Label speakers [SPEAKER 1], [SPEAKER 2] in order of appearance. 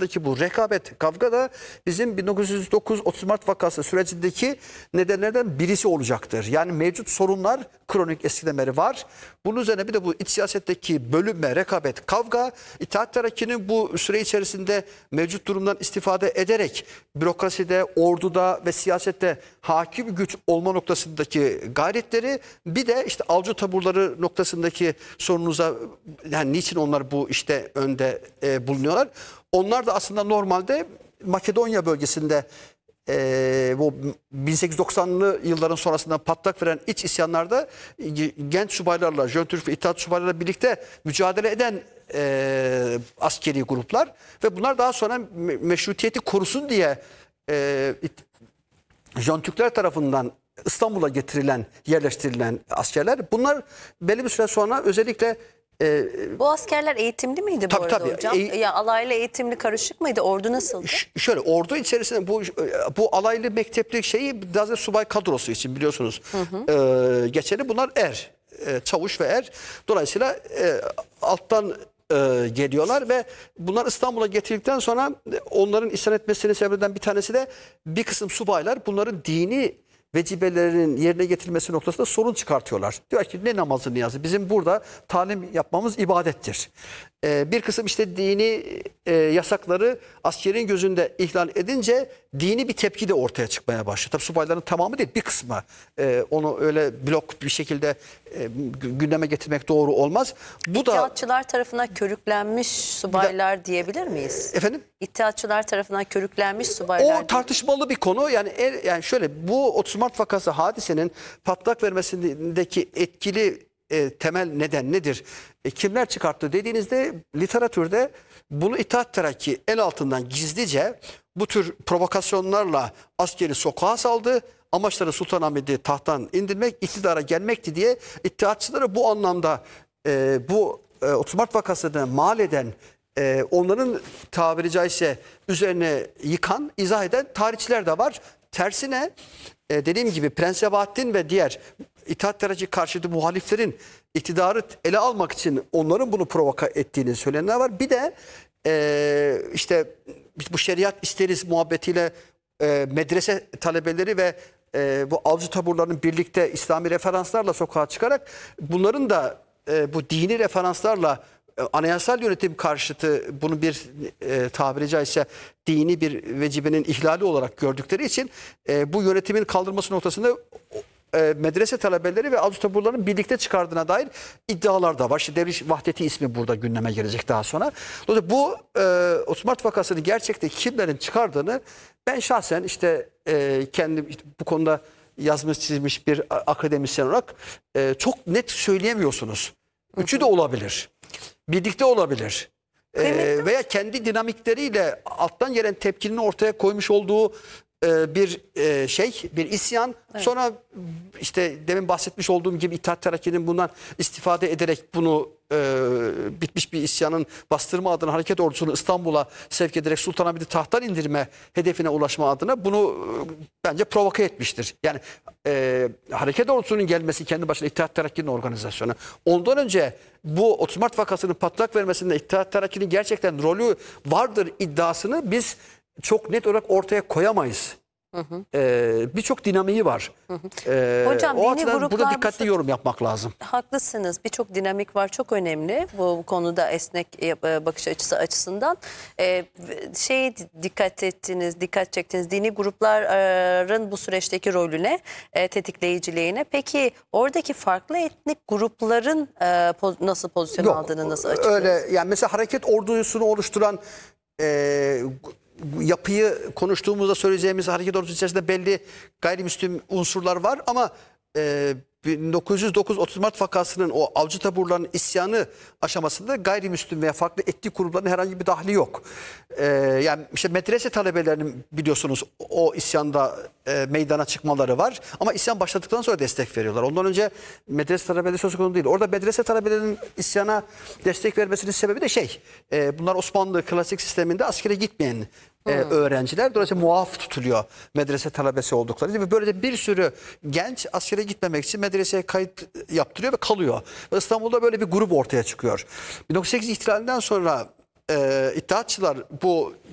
[SPEAKER 1] arasındaki bu rekabet, kavga da bizim 1909 30 Mart vakası sürecindeki nedenlerden birisi olacaktır. Yani mevcut sorunlar kronik eskiden beri var. Bunun üzerine bir de bu iç siyasetteki bölünme, rekabet, kavga, İttihat Terakki'nin bu süre içerisinde mevcut durumdan istifade ederek bürokraside, orduda ve siyasette hakim güç olma noktasındaki gayretleri, bir de işte avcı taburları noktasındaki sorunuza, yani niçin onlar bu işte önde bulunuyorlar? Onlar da aslında normalde Makedonya bölgesinde bu 1890'lı yılların sonrasında patlak veren iç isyanlarda genç subaylarla, Jön Türk ve İttihat subaylarıyla birlikte mücadele eden askeri gruplar ve bunlar daha sonra meşrutiyeti korusun diye Jön Türkler tarafından İstanbul'a getirilen, yerleştirilen askerler. Bunlar belli bir süre sonra özellikle
[SPEAKER 2] Bu askerler eğitimli miydi bu arada hocam? Ya alaylı eğitimli karışık mıydı? Ordu nasıldı?
[SPEAKER 1] Şöyle, ordu içerisinde bu alaylı mekteplik şeyi biraz da subay kadrosu için biliyorsunuz. Geçerli. Bunlar çavuş ve Dolayısıyla alttan geliyorlar ve bunlar İstanbul'a getirildikten sonra onların isyan etmesinin sebeplerinden bir tanesi de bir kısım subaylar bunların dini vecibelerinin yerine getirilmesi noktasında sorun çıkartıyorlar. Diyor ki ne namazı niyazı, bizim burada talim yapmamız ibadettir. Bir kısım işte dini yasakları askerin gözünde ihlal edince dini bir tepki de ortaya çıkmaya başlıyor. Tabii subayların tamamı değil, bir kısmı. Onu öyle blok bir şekilde gündeme getirmek doğru olmaz. Bu
[SPEAKER 2] İttihatçılar tarafından körüklenmiş subaylar diyebilir miyiz?
[SPEAKER 1] Efendim?
[SPEAKER 2] İttihatçılar tarafından körüklenmiş subaylar.
[SPEAKER 1] O tartışmalı bir konu. Yani şöyle, bu 30 Mart vakası hadisenin patlak vermesindeki etkili temel neden nedir? Kimler çıkarttı dediğinizde literatürde bunu İttihat Terakki el altından gizlice bu tür provokasyonlarla askeri sokağa saldı. Amaçları Sultanahmet'i tahttan indirmek, iktidara gelmekti diye İttihatçıları bu anlamda bu 30 Mart vakasını mal eden, onların tabiri caizse üzerine yıkan, izah eden tarihçiler de var. Tersine dediğim gibi Prens Sebahattin ve diğer İttihat Terakki karşıtı muhaliflerin iktidarı ele almak için onların bunu provoka ettiğini söyleyenler var. Bir de işte bu şeriat isteriz muhabbetiyle medrese talebeleri ve bu avcı taburlarının birlikte İslami referanslarla sokağa çıkarak bunların da bu dini referanslarla anayasal yönetim karşıtı bunu bir tabiri caizse dini bir vecibenin ihlali olarak gördükleri için bu yönetimin kaldırması noktasında medrese talebeleri ve avcı taburlarının birlikte çıkardığına dair iddialar da var. İşte Devriş Vahdeti ismi burada gündeme gelecek daha sonra. Dolayısıyla bu 30 Mart vakasını gerçekte kimlerin çıkardığını ben şahsen kendim bu konuda yazmış çizmiş bir akademisyen olarak çok net söyleyemiyorsunuz. Üçü de olabilir. Birlikte olabilir. Veya kendi dinamikleriyle alttan gelen tepkinin ortaya koymuş olduğu bir isyan. Evet. Sonra işte demin bahsetmiş olduğum gibi İttihat Terakki'nin bundan istifade ederek bunu bitmiş bir isyanın bastırma adına hareket ordusunu İstanbul'a sevk ederek Sultanahmet'i tahttan indirme hedefine ulaşma adına bunu bence provoke etmiştir. Yani hareket ordusunun gelmesi kendi başına İttihat Terakki'nin organizasyonu. Ondan önce bu 30 Mart vakasının patlak vermesinde İttihat Terakki'nin gerçekten rolü vardır iddiasını biz çok net olarak ortaya koyamayız. Birçok dinamiği var.
[SPEAKER 2] Hocam,
[SPEAKER 1] o açıdan burada dikkatli yorum yapmak lazım.
[SPEAKER 2] Haklısınız. Birçok dinamik var. Çok önemli bu konuda esnek bakış açısı açısından. Dikkat çektiniz. Dini grupların bu süreçteki rolüne, tetikleyiciliğine. Peki oradaki farklı etnik grupların nasıl pozisyon aldığını nasıl açıklıyorsunuz?
[SPEAKER 1] Öyle, yani mesela hareket ordusunu oluşturan yapıyı konuştuğumuzda söyleyeceğimiz hareket ordusu içerisinde belli gayrimüslim unsurlar var ama 1909 30 Mart vakasının o avcı taburlarının isyanı aşamasında gayrimüslim veya farklı etnik grupların herhangi bir dahli yok. Yani işte medrese talebelerinin biliyorsunuz o isyanda meydana çıkmaları var ama isyan başladıktan sonra destek veriyorlar. Ondan önce medrese talebeleri söz konusu değil. Orada medrese talebelerinin isyana destek vermesinin sebebi de bunlar Osmanlı klasik sisteminde askere gitmeyen öğrenciler. Dolayısıyla muaf tutuluyor medrese talebesi oldukları. Ve böylece bir sürü genç askere gitmemek için medreseye kayıt yaptırıyor ve kalıyor. Ve İstanbul'da böyle bir grup ortaya çıkıyor. 1908 ihtilalinden sonra İttihatçılar bu